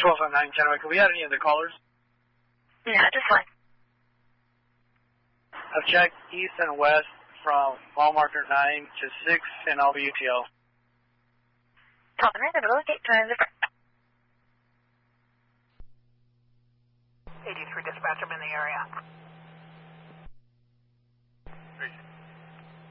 1259 Kennewick. Have we had any other callers? No, just one. I've checked east and west from mile marker 9 to 6 in LVUTO. Talking right, the gate turns the 83 dispatch, I'm in the area.